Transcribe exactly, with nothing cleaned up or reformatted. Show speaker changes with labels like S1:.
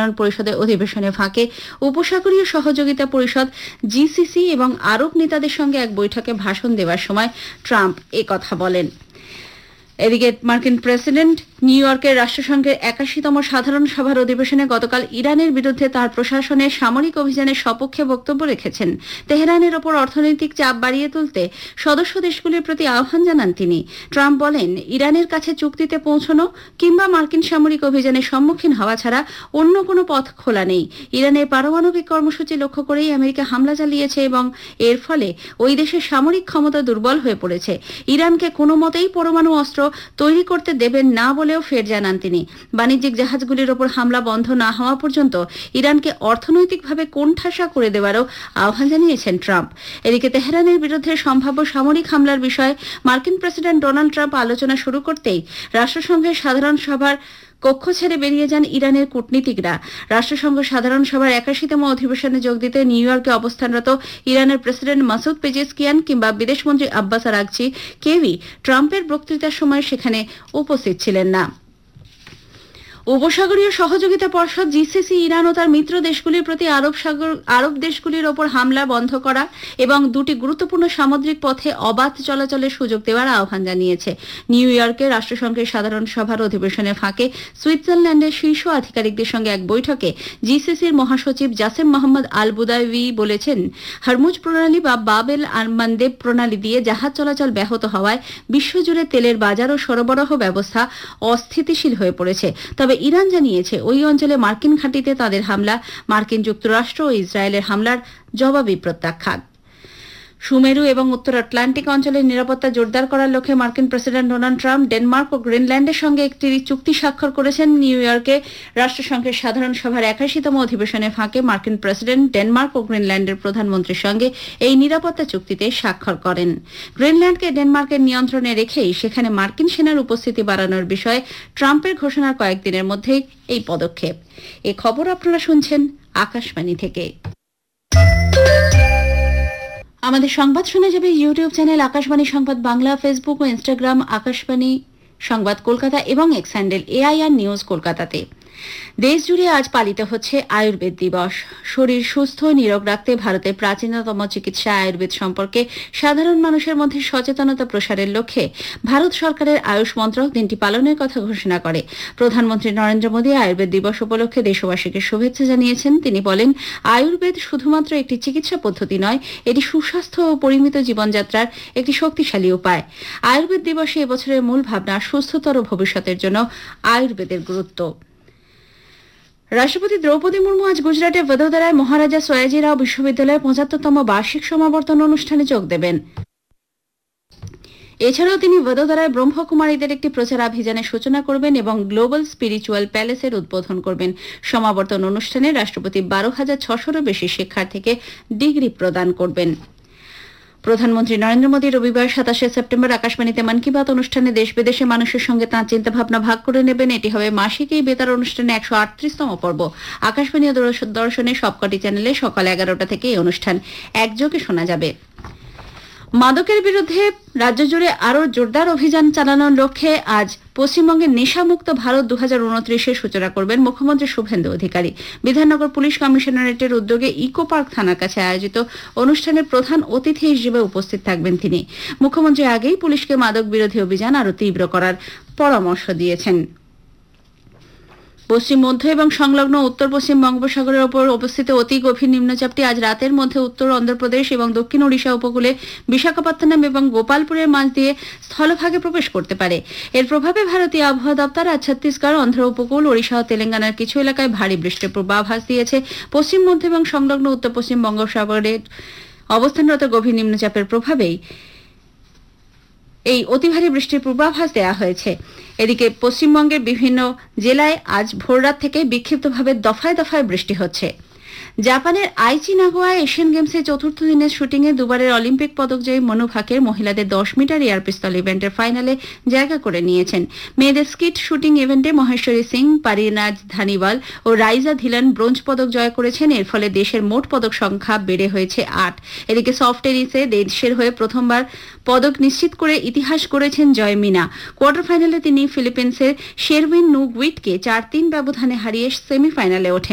S1: সাধারণ পরিষদের অধিবেশনে ফাঁকে উপসাগরীয় সহযোগিতা পরিষদ জিসিসি এবং আরব নেতাদের সঙ্গে এক বৈঠকে ভাষণ দেওয়ার সময় ট্রাম্প একথা বলেন। এদিকে মার্কিন প্রেসিডেন্ট নিউ ইয়র্কের রাষ্ট্রসংঘের একাশিতম সাধারণ সভার অধিবেশনে গতকাল ইরানের বিরুদ্ধে তার প্রশাসনের সামরিক অভিযানের সপক্ষে বক্তব্য রেখেছেন। তেহরানের ওপর অর্থনৈতিক চাপ বাড়িয়ে তুলতে সদস্য দেশগুলির প্রতি আহ্বান জানান তিনি। ট্রাম্প বলেন, ইরানের কাছে চুক্তিতে পৌঁছানো কিংবা মার্কিন সামরিক অভিযানের সম্মুখীন হওয়া ছাড়া অন্য কোনো পথ খোলা নেই। ইরানের পারমাণবিক কর্মসূচি লক্ষ্য করেই আমেরিকা হামলা চালিয়েছে এবং এর ফলে ওই দেশের সামরিক ক্ষমতা দুর্বল হয়ে পড়েছে। ইরানকে কোনো মতেই পরমাণু অস্ত্র তৈরি করতে দেবেন না বলেও ফের জানান তিনি। বাণিজ্যিক জাহাজগুলির ওপর হামলা বন্ধ না হওয়া পর্যন্ত ইরানকে অর্থনৈতিকভাবে কোণঠাসা করে দেওয়ারও আহ্বান জানিয়েছেন ট্রাম্প। এদিকে তেহরানের বিরুদ্ধে সম্ভাব্য সামরিক হামলার বিষয়ে মার্কিন প্রেসিডেন্ট ডোনাল্ড ট্রাম্প আলোচনা শুরু করতেই রাষ্ট্রসংঘের সাধারণ সভার কক্ষ ছেড়ে বেরিয়ে যান ইরানের কূটনীতিকরা। রাষ্ট্রসংঘ সাধারণ সভার একাশিতম অধিবেশনে যোগ দিতে নিউ ইয়র্কে অবস্থানরত ইরানের প্রেসিডেন্ট মাসুদ পেজেশকিয়ান কিংবা বিদেশমন্ত্রী আব্বাস আরাগচি কেউই ট্রাম্পের বক্তৃতার সময় সেখানে উপস্থিত ছিলেন না। উপসাগরীয় সহযোগিতা পর্ষদ জিসিসি ইরান ও তার মিত্র দেশগুলির প্রতি আরব সাগর আরব দেশগুলির ওপর হামলা বন্ধ করা এবং দুটি গুরুত্বপূর্ণ সামুদ্রিক পথে অবাধ চলাচলের সুযোগ দেওয়ার আহ্বান জানিয়েছে। নিউ ইয়র্কে রাষ্ট্রসংঘের সাধারণ সভার অধিবেশনে ফাঁকে সুইজারল্যান্ডের শীর্ষ আধিকারিকদের সঙ্গে এক বৈঠকে জিসিসির মহাসচিব জাসেম মোহাম্মদ আল বুদাইভি বলেছেন, হরমুজ প্রণালী বা বাবেল আর মানদেব প্রণালী দিয়ে জাহাজ চলাচল ব্যাহত হওয়ায় বিশ্বজুড়ে তেলের বাজার ও সরবরাহ ব্যবস্থা অস্থিতিশীল হয়ে পড়েছে। তবে ইরান জানিয়েছে ওই অঞ্চলে মার্কিন ঘাঁটিতে তাদের হামলা মার্কিন যুক্তরাষ্ট্র ও ইসরায়েলের হামলার জবাবি প্রত্যাখ্যাত। সুমেরু এবং উত্তর আটলান্টিক অঞ্চলের নিরাপত্তা জোরদার করার লক্ষ্যে মার্কিন প্রেসিডেন্ট ডোনাল্ড ট্রাম্প ডেনমার্ক ও গ্রিনল্যান্ডের সঙ্গে একটি চুক্তি স্বাক্ষর করেছেন। নিউ ইয়র্কে রাষ্ট্রসংঘের সাধারণ সভার একাশিতম অধিবেশনে ফাঁকে মার্কিন প্রেসিডেন্ট ডেনমার্ক ও গ্রিনল্যান্ডের প্রধানমন্ত্রীর সঙ্গে এই নিরাপত্তা চুক্তিতে স্বাক্ষর করেন। গ্রিনল্যান্ডকে ডেনমার্কের নিয়ন্ত্রণে রেখেই সেখানে মার্কিন সেনার উপস্থিতি বাড়ানোর বিষয়ে ট্রাম্পের ঘোষণার কয়েকদিনের মধ্যেই এই পদক্ষেপ। এ খবর আপনারা শুনছেন আকাশবাণী থেকে। আমাদের সংবাদ শোনা যাবে ইউটিউব চ্যানেল আকাশবাণী সংবাদ বাংলা, ফেসবুক ও ইনস্টাগ্রাম আকাশবাণী সংবাদ কলকাতা এবং এক্স হ্যান্ডেল এআইআর নিউজ কলকাতাতে। দেশজুড়ে আজ পালিত হচ্ছে আয়ুর্বেদ দিবস। শরীর সুস্থ নিরোগ রাখতে ভারতের প্রাচীনতম চিকিৎসা আয়ুর্বেদ সম্পর্কে সাধারণ মানুষের মধ্যে সচেতনতা প্রসারের লক্ষ্যে ভারত সরকারের আয়ুষ মন্ত্রক দিনটি পালনের কথা ঘোষণা করে। প্রধানমন্ত্রী নরেন্দ্র মোদী আয়ুর্বেদ দিবস উপলক্ষে দেশবাসীকে শুভেচ্ছা জানিয়েছেন। তিনি বলেন, আয়ুর্বেদ শুধুমাত্র একটি চিকিৎসা পদ্ধতি নয়, এটি সুস্বাস্থ্য ও পরিমিত জীবনযাত্রার একটি শক্তিশালী উপায়। আয়ুর্বেদ দিবসে এবছরের মূল ভাবনা সুস্থতর ভবিষ্যতের জন্য আয়ুর্বেদের গুরুত্ব। রাষ্ট্রপতি দ্রৌপদী মুর্মু আজ গুজরাটের ভদোদরায় মহারাজা সয়াজিরাও বিশ্ববিদ্যালয়ের পঁচাত্তরতম বার্ষিক সমাবর্তন অনুষ্ঠানে যোগ দেবেন। এছাড়াও তিনি ভদোদরায় ব্রহ্মকুমারীদের একটি প্রচারাভিযানের সূচনা করবেন এবং গ্লোবাল স্পিরিচুয়াল প্যালেসের উদ্বোধন করবেন। সমাবর্তন অনুষ্ঠানে রাষ্ট্রপতি বারো হাজার ছশোরও বেশি শিক্ষার্থীকে ডিগ্রি প্রদান করবেন। প্রধানমন্ত্রী নরেন্দ্র মোদী রবিবার সাতাশে সেপ্টেম্বর আকাশবাণীতে মন কি বাত অনুষ্ঠানে দেশ বিদেশের মানুষের সঙ্গে তাঁর চিন্তাভাবনা ভাগ করে নেবেন। এটি হবে মাসিক এই বেতার অনুষ্ঠানে একশো আটত্রিশতম পর্ব। আকাশবাণী দর্শনের সবকটি চ্যানেলে সকাল এগারোটা থেকে এই অনুষ্ঠান একযোগে শোনা যাবে। মাদকের বিরুদ্ধে রাজ্য জুড়ে আরও জোরদার অভিযান চালানোর লক্ষ্যে আজ পশ্চিমবঙ্গের নেশামুক্ত ভারত দু হাজার উনত্রিশের সূচনা করবেন মুখ্যমন্ত্রী শুভেন্দু অধিকারী। বিধাননগর পুলিশ কমিশনারেটের উদ্যোগে ইকো পার্ক থানার কাছে আয়োজিত অনুষ্ঠানের প্রধান অতিথি হিসেবে উপস্থিত থাকবেন তিনি। মুখ্যমন্ত্রী আগেই পুলিশকে মাদক বিরোধী অভিযান আরও তীব্র করার পরামর্শ দিয়েছেন। পশ্চিম মধ্য এবং সংলগ্ন উত্তর পশ্চিম বঙ্গোপসাগরের ওপর অবস্থিত অতি গভীর নিম্নচাপটি আজ রাতের মধ্যে উত্তর অন্ধ্রপ্রদেশ এবং দক্ষিণ ওড়িশা উপকূলে বিশাখাপত্তনম এবং গোপালপুরের মাঝ দিয়ে স্থলভাগে প্রবেশ করতে পারে। এর প্রভাবে ভারতীয় আবহাওয়া দপ্তর আজ ছত্তিশগড়, অন্ধ্র উপকূল, ওড়িশা ও তেলেঙ্গানার কিছু এলাকায় ভারী বৃষ্টির পূর্বাভাস দিয়েছে। পশ্চিম মধ্য এবং সংলগ্ন উত্তর পশ্চিম বঙ্গোপসাগরের অবস্থানরত গভীর নিম্নচাপের প্রভাবেই এই অতি ভারী বৃষ্টির পূর্বাভাস দেওয়া হয়েছে। এদিকে পশ্চিমবঙ্গের বিভিন্ন জেলায় আজ ভোররাত থেকে বিক্ষিপ্তভাবে দফায় দফায় বৃষ্টি হচ্ছে। জাপানের আইচি নাগোয়ায় এশিয়ান গেমসের চতুর্থ দিনের শুটিংয়ে দুবারের অলিম্পিক পদকজয়ী মনু ভাকের মহিলাদের দশ মিটার এয়ার পিস্তল ইভেন্টের ফাইনালে জায়গা করে নিয়েছেন। মেয়েদের স্কিট শুটিং ইভেন্টে মহেশ্বরী সিং, পারিনাজ ধানিওয়াল ও রাইজা ধিলান ব্রোঞ্জ পদক জয় করেছেন। এর ফলে দেশের মোট পদক সংখ্যা বেড়ে হয়েছে আট। এদিকে সফট টেনিসে দেশের হয়ে প্রথমবার পদক নিশ্চিত করে ইতিহাস গড়েছেন জয় মিনা। কোয়ার্টার ফাইনালে তিনি ফিলিপিন্সের শেরউইন নুগুইটকে চার তিন ব্যবধানে হারিয়ে সেমিফাইনালে ওঠেন।